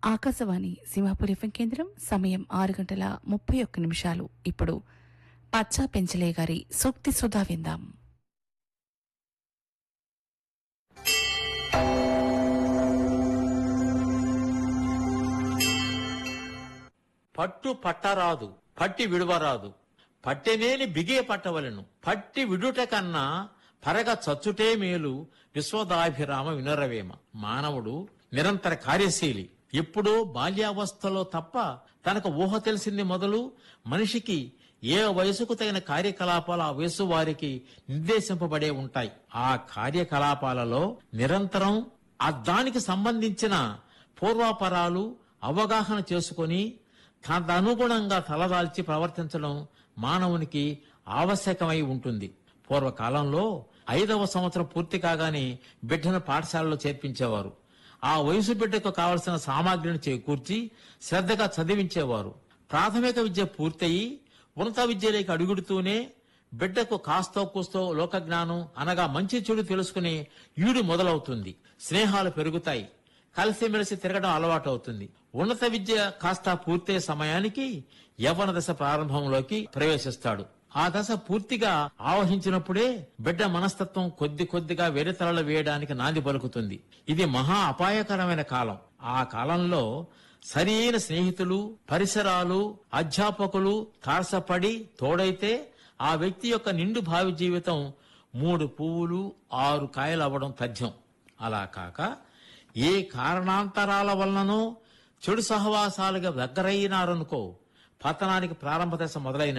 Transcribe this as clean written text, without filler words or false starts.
Akashvani Simhapur FM కేంద్రం సమయం 6 గంటల 31 నిమిషాలు. ఇప్పుడు పచ్చా పెంచలే గారి సూక్తి సుధా విందాం. పట్టు పట్టరాదు, పట్టి విడువరాదు, పట్టెనేని బిగే పట్టవలెను, పట్టి విడుట కన్నా పరగ చచ్చుటే మేలు, విశ్వదాభిరామ వినరవేమ. మానవుడు నిరంతర కార్యశీలి. ఎప్పుడో బాల్యావస్థలో తప్ప తనకు ఊహ తెలిసింది మొదలు మనిషికి ఏ వయసుకు తగిన కార్యకలాపాలు ఆ వయసు వారికి నిర్దేశింపబడే ఉంటాయి. ఆ కార్యకలాపాలలో నిరంతరం దానికి సంబంధించిన పూర్వాపరాలు అవగాహన చేసుకొని తదనుగుణంగా తలదాల్చి ప్రవర్తించడం మానవునికి ఆవశ్యకమై ఉంటుంది. పూర్వకాలంలో 5వ సంవత్సరం పూర్తి కాగానే బిడ్డను పాఠశాలలో చేర్పించేవారు. ఆ వయసు బిడ్డకు కావలసిన సామాగ్రిని చేకూర్చి శ్రద్ధగా చదివించేవారు. ప్రాథమిక విద్య పూర్తయి ఉన్నత విద్యలోకి అడుగుడుతూనే బిడ్డకు కాస్తో కూస్తో లోకజ్ఞానం అనగా మంచి చెడు తెలుసుకునే ఈడు మొదలవుతుంది. స్నేహాలు పెరుగుతాయి, కలిసిమెలిసి తిరగడం అలవాటు అవుతుంది. ఉన్నత విద్య కాస్త పూర్తయ్యే సమయానికి యవ్వన దశ ప్రారంభంలోకి ప్రవేశిస్తాడు. ఆ దశ పూర్తిగా ఆవహించినప్పుడే బిడ్డ మనస్తత్వం కొద్ది కొద్దిగా వెరితలలు వేయడానికి నాంది పలుకుతుంది. ఇది మహా అపాయకరమైన కాలం. ఆ కాలంలో సరైన స్నేహితులు, పరిసరాలు, అధ్యాపకులు తారసపడి తోడైతే ఆ వ్యక్తి యొక్క నిండు భావి జీవితం 3 పువ్వులు 6 కాయలు అవ్వడం తథ్యం. అలా కాక ఏ కారణాంతరాల వలననో చెడు సహవాసాలుగా దగ్గరైనారనుకో పతనానికి ప్రారంభ దశ మొదలైన